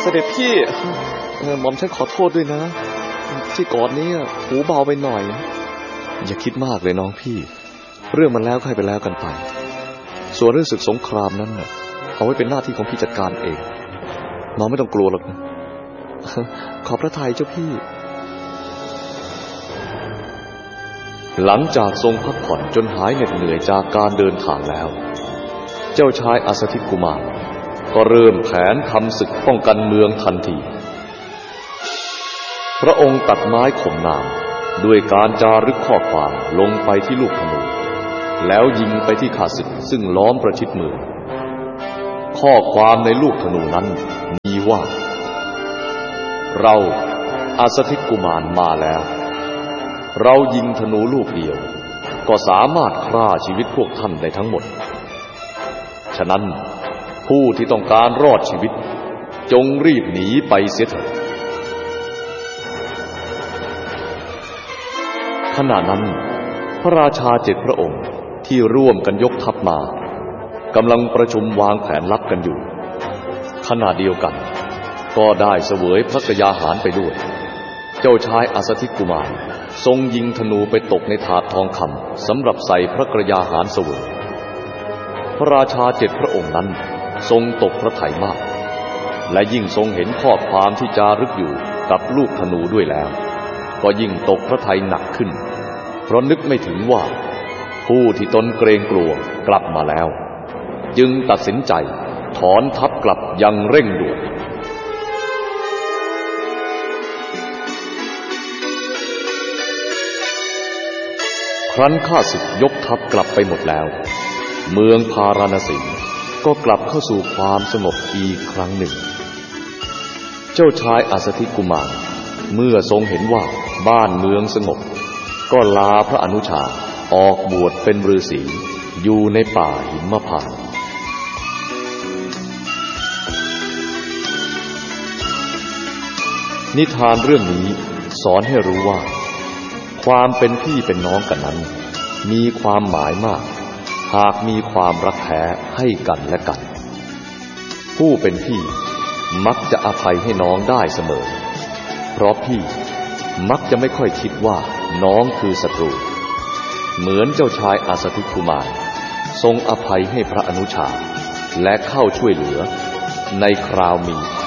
เสด็จพี่หม่อมฉันขอโทษด้วยนะที่ก่อนนี้หูเบาไปหน่อยอย่าคิดมากเลยน้องพี่เรื่องมันแล้วค่อยไปแล้วกันไปส่วนเรื่องศึกสงครามนั้นเอาไว้เป็นหน้าที่ของพี่จัดการเองน้องไม่ต้องกลัวหรอกนะขอบพระทัยเจ้าพี่หลังจากทรงพักผ่อนจนหายเหน็ดเหนื่อยจากการเดินทางแล้วเจ้าชายอัสสธิกุมารก็เริ่มแผนทำศึกป้องกันเมืองทันทีพระองค์ตัดไม้ข่มนามด้วยการจารึกข้อความลงไปที่ลูกธนูแล้วยิงไปที่ข้าศึกซึ่งล้อมประชิดเมืองข้อความในลูกธนูนั้นมีว่าเราอัสสธิกุมารมาแล้วเรายิงธนูลูกเดียวก็สามารถฆ่าชีวิตพวกท่านได้ทั้งหมดฉะนั้นผู้ที่ต้องการรอดชีวิตจงรีบหนีไปเสียเถิดขณะนั้นพระราชา7 พระองค์ที่ร่วมกันยกทัพมากำลังประชุมวางแผนลับกันอยู่ขณะเดียวกันก็ได้เสวยพระกยาหารไปด้วยเจ้าชายอัสสธิกุมารทรงยิงธนูไปตกในถาดทองคำสำหรับใส่พระกยาหารเสวยพระราชา7 พระองค์นั้นทรงตกพระทัยมากและยิ่งทรงเห็นข้อความที่จารึกอยู่กับลูกธนูด้วยแล้วก็ยิ่งตกพระทัยหนักขึ้นเพราะนึกไม่ถึงว่าผู้ที่ตนเกรงกลัวกลับมาแล้วจึงตัดสินใจถอนทัพกลับอย่างเร่งด่วนครั้นข้าศึกยกทัพกลับไปหมดแล้วเมืองพาราณสีก็กลับเข้าสู่ความสงบอีกครั้งหนึ่งเจ้าชายอัสสธิกุมารเมื่อทรงเห็นว่าบ้านเมืองสงบก็ลาพระอนุชาออกบวชเป็นฤาษีอยู่ในป่าหิมพานต์นิทานเรื่องนี้สอนให้รู้ว่าความเป็นพี่เป็นน้องกันนั้นมีความหมายมากหากมีความรักแท้ให้กันและกันผู้เป็นพี่มักจะอภัยให้น้องได้เสมอเพราะพี่มักจะไม่ค่อยคิดว่าน้องคือศัตรูเหมือนเจ้าชายอัสสธิกุมารทรงอภัยให้พระอนุชาและเข้าช่วยเหลือในคราวมีภัย